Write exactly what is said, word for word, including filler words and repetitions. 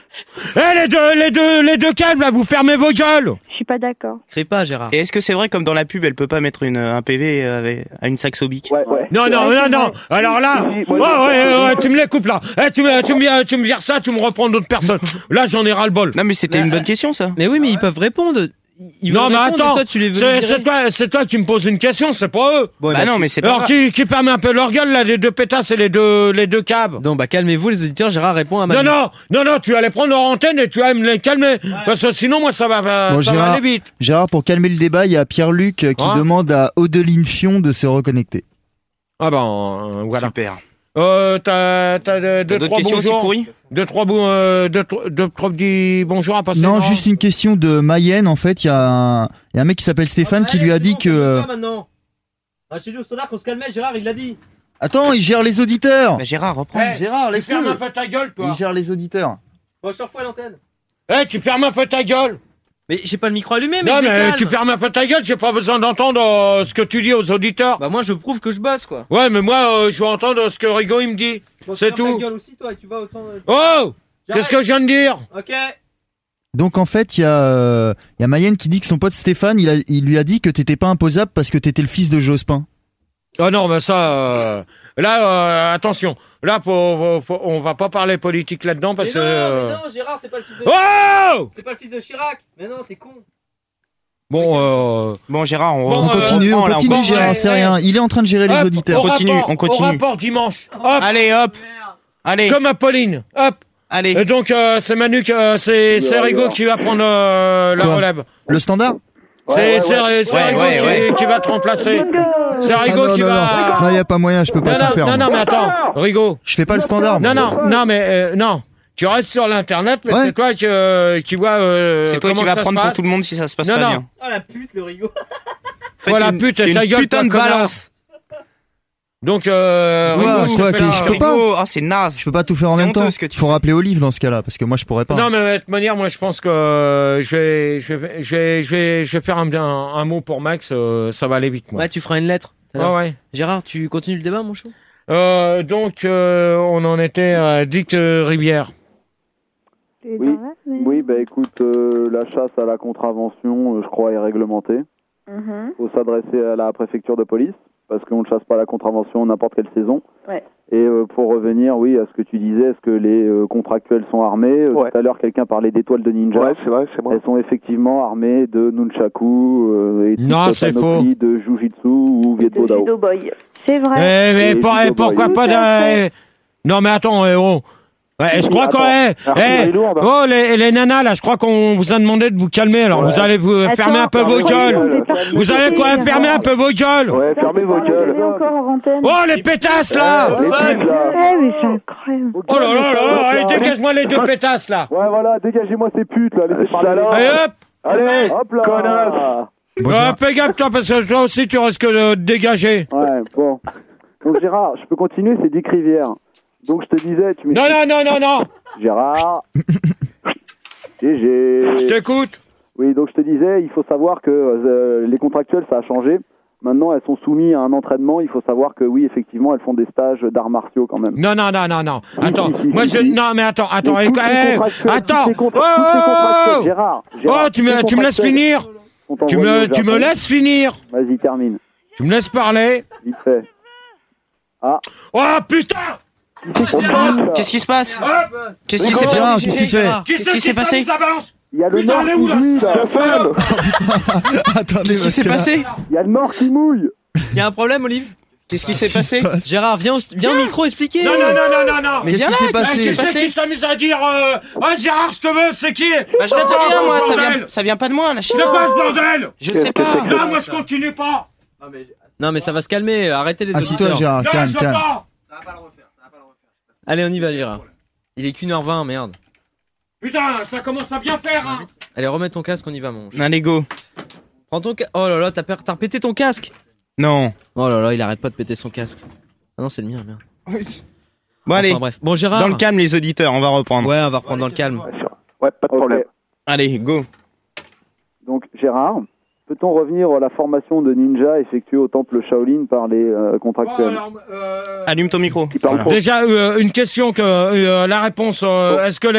Eh, les deux, les deux, les deux câbles, là, vous fermez vos gueules. Je suis pas d'accord. Crie pas, Gérard. Et est-ce que c'est vrai, comme dans la pub, elle peut pas mettre une, un P V avec, à une Saxo Bic? Ouais, ouais. Non, non, non, non. Alors là, Oui, oh, moi, je- ouais, ouais, tu me les coupes, là. Eh, tu me, tu me, vires- tu me vires ça, tu me reprends d'autres personnes. Là, j'en ai ras le bol. Non, mais c'était Mais, une euh, bonne question, ça. Mais oui, mais ils peuvent répondre. Ils Non, veulent mais répondre, attends, toi, tu les veux c'est, virer. c'est toi, c'est toi qui me poses une question, c'est pas eux. Bon, Bah non, mais c'est pas Alors, grave. qui, qui permet un peu leur gueule, là, les deux pétasses et les deux, les deux cabs. Donc, bah, calmez-vous, les auditeurs. Gérard répond à ma. Non, non, non, non, tu vas les prendre leur antenne et tu vas me les calmer. Parce que sinon, moi, ça va, va- Bon, ça va Gérard, aller vite. Gérard, pour calmer le débat, il y a Pierre-Luc euh, qui Hein demande à Odeline Fion de se reconnecter. Ah ben, euh, voilà. Super. Euh, t'as, t'as deux, deux, D'autres trois questions aussi bonjours. pourries? Deux, trois, bons, euh, deux, trois- deux, trois petits bonjours à passer. Non, juste une question de Mayenne. En fait, il y, a un- il y a un mec qui s'appelle Stéphane qui lui a dit que... euh, Maintenant. Ah, chez lui au standard qu'on se calmait, Gérard, il l'a dit. Attends, il gère les auditeurs. Bah, Gérard, reprends. Eh, Gérard, tu fermes un laisse-le. peu ta gueule, toi. Il gère les auditeurs. Bon, je te refous à l'antenne. Eh, tu fermes un peu ta gueule. Mais j'ai pas le micro allumé, mais Non, je les mais calme. tu fermes un peu ta gueule, j'ai pas besoin d'entendre euh, ce que tu dis aux auditeurs. Bah, moi, je prouve que je bosse, quoi. Ouais, mais moi, euh, je veux entendre ce que Rigaud, il me dit. Bon, C'est tu fermes tout. ta gueule aussi, toi, et tu vas autant. euh, Oh! Qu'est-ce que je viens de dire? Ok. Donc en fait, il y, a, euh, il y a Mayenne qui dit que son pote Stéphane, il, a, il lui a dit que t'étais pas imposable parce que t'étais le fils de Jospin. Oh non, mais ça... euh, là, euh, attention. Là, faut, faut- faut- on va pas parler politique là-dedans parce que... Mais non, euh, mais non, Gérard, c'est pas le fils de. Oh! C'est pas le fils de Chirac. Mais non, t'es con. Bon, euh... Bon, Gérard, on, Bon, On euh, continue, on reprend, là, continue, on- Gérard, ouais, c'est ouais. rien. Il est en train de gérer les hop, auditeurs. au Continue, rapport, on continue. Au rapport dimanche. Hop! Allez, hop. Allez, Comme Apolline. Hop! allez. Et donc, euh, c'est Manu, que- euh, c'est, c'est Rigaud qui va prendre euh, la Quoi relève. Le standard C'est, ouais, c'est, ouais. c'est Ouais, Rigaud ouais, qui, ouais. qui va te remplacer. C'est Ah Rigaud non, qui non, va... non, non, il y a pas moyen, je peux pas Non, tout non, faire. non, moi. non, mais attends, Rigaud. Je fais pas le standard. moi. Non, non, non, mais euh, non. Tu restes sur l'internet, mais Ouais. c'est toi qui, euh, qui vois euh, C'est toi comment qui vas ça se prendre pour passe. tout le monde si ça se passe Non, pas non. bien. Oh la pute, le Rigaud. Faites Voilà, une- pute, t'es ta une gueule, putain de toi, connard. balance. Donc, euh, Quoi, Rigaud, je te quoi, fais que la- je peux pas Rigaud, ah, c'est naze. Je peux pas tout faire en C'est même honteux, temps. ce que tu Faut fais. rappeler Olive dans ce cas-là, parce que moi je pourrais pas. Non, mais de toute manière, moi, je pense que euh, je vais, je vais, je vais, je vais, je vais faire un, un, un mot pour Max. euh, ça va aller vite, moi. Ouais, tu feras une lettre. Ouais, ouais. Gérard, tu continues le débat, mon chou? Euh, donc, euh, on en était à Dick euh, Rivière. Oui, oui, bah écoute, euh, la chasse à la contravention, euh, je crois, est réglementée. Mhm. Faut s'adresser à la préfecture de police, parce qu'on ne chasse pas à la contravention n'importe quelle saison. Ouais. Et euh, pour revenir, oui, à ce que tu disais, est-ce que les euh, contractuels sont armés? Euh, Ouais. Tout à l'heure, quelqu'un parlait d'étoiles de ninja. Ouais, c'est vrai, c'est moi. Elles sont effectivement armées de nunchaku euh, et toute Non, cette c'est panoplie de jujitsu ou De vietbo dao. judo boy. C'est Eh, vrai. mais Et pour- Judo eh, pourquoi Boy. pas Tout à de... fait. Non, mais attends, eh, oh. Ouais, je crois Attends, qu'on est... l'artillerie Eh, lourde. oh, les, les nanas, là, je crois qu'on vous a demandé de vous calmer. Alors, Ouais. vous allez vous Attends, fermer un peu vos pardon, gueules. on est parti Vous allez quoi hier. fermer un peu vos gueules. Ouais, fermez vos Vous gueules. avez encore en antenne. Oh, les pétasses, là. Les putes, là. Eh, mais c'est incroyable. Oh là là là, allez, dégage-moi les deux pétasses, là. Ouais, voilà, dégagez-moi ces putes, là. Laissez parler. Salope. Allez, hop. Allez, hop là. Connasse. Bon, Euh, Gérard, fais gaffe, toi, parce que toi aussi, tu risques de te dégager. Ouais, bon. Donc Gérard, je peux continuer, c'est Dick Rivière. Donc je te disais, tu Non, non, non, non, non. Gérard. Je G G. t'écoute. Oui, donc je te disais, il faut savoir que euh, les contractuels, ça a changé. Maintenant, elles sont soumises à un entraînement. Il faut savoir que oui, effectivement, elles font des stages d'arts martiaux quand même. Non, non, non, non, non. Si, Attends, si, si, moi si, je... si. Non, mais attends, attends, Mais eh, toutes les eh, contractuels, attends. toutes les contra- Oh, toutes les contractuels, oh, Gérard, oh, Gérard, tu toutes me, les tu me laisses contractuels finir. sont Tu envoyés me, au tu me Japon. laisses finir. Vas-y, termine. Tu me laisses parler. Vite fait. Ah. Oh, putain. Qu'est-ce qui se passe? Hop. Qu'est-ce qui s'est Gérard, passé? qu'est-ce qu'il fait? Qui Qu'est-ce c'est qui qui s'est passé? Ça balance. Il y a le Putain, nord elle est qui où, là? mouille, là. Attendez, Qu'est-ce qui parce s'est que là- passé? Il y a le nord qui mouille. Il y a un problème, Olive? Qu'est-ce qui s'est Qu'est-ce qui se passé? passe Gérard, viens au, viens au micro expliquer. Non, non, non, non, non, non. Mais Qu'est-ce viens qui là, s'est tu- passé Qui qu'est-ce qui c'est s'est qui passé? s'amuse à dire euh... Oh, Gérard, je te veux, c'est qui? Bah, je sais C'est rien, quoi, moi, ce ça bordel? vient, ça vient pas de moi, là. C'est quoi ce bordel? Je sais pas. Non, moi je continue pas. Non, mais ça va se calmer. Arrêtez les Assis-toi, auditeurs. Gérard, Non, calme, je veux calme. pas. Allez, on y va, Gérard. Il est qu'une heure vingt, merde. Putain, ça commence à bien faire, hein. Allez, remets ton casque, on y va, mon chou. Allez, go. Prends ton casque. Oh là là, t'as per- t'as pété ton casque. Non. Oh là là, il arrête pas de péter son casque. Ah non, c'est le mien, merde. Bon, allez. Enfin, bref. Bon, Gérard. Dans le calme, les auditeurs, on va reprendre. Ouais, on va reprendre dans le calme. Ouais, pas de Ok. problème. Allez, go. Donc Gérard, peut-on revenir à la formation de ninja effectuée au temple Shaolin par les euh, Bon, contractuels alors, euh, Allume ton micro. Qui parle Voilà. trop. Déjà, euh, une question que euh, la réponse, euh, est-ce que